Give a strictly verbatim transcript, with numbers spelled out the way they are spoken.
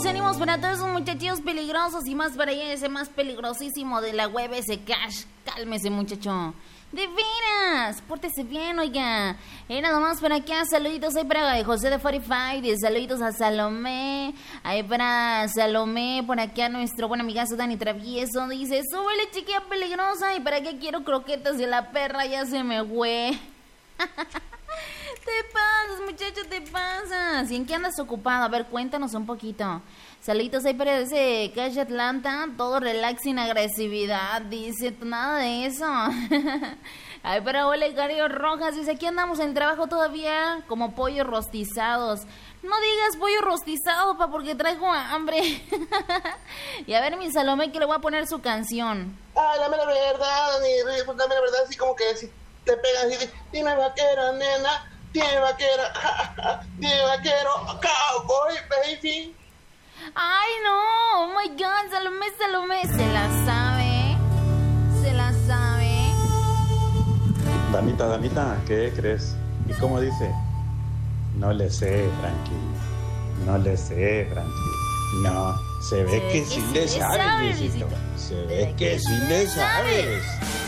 ánimos para todos esos muchachos peligrosos y más para allá ese más peligrosísimo de la web, ese Cash. Cálmese, muchacho. De veras, pórtese bien, oiga. Y nada más para acá, saluditos ahí para José de cuarenta y cinco, saluditos a Salomé, ahí para Salomé, por acá nuestro buen amigazo Dani Travieso, dice, súbele chiquilla peligrosa, y para qué quiero croquetas de la perra, ya se me fue. Te pasas, muchacho, te pasas. ¿Y en qué andas ocupado? A ver, cuéntanos un poquito. Saluditos ahí para ese Cash Atlanta, todo relax sin agresividad, dice, nada de eso. Ay, para Olegario Rojas, dice, aquí andamos en el trabajo todavía como pollos rostizados. No digas pollo rostizado, pa, porque traigo hambre. Y a ver, mi Salomé, que le voy a poner su canción. Ah, la mera verdad, ni, pues, la mera verdad, así como que si te pegan así, dime vaquera, nena, dime vaquera, dime vaquero, cowboy, baby. Ay, no, oh my God, Salomé, Salomé, se la sabe, se la sabe. Danita, Danita, ¿qué crees? ¿Y cómo dice? No le sé, Frankie, no le sé, Frankie. No, se ve que sí le sabes, Luisito. Se ve que sí le sabes.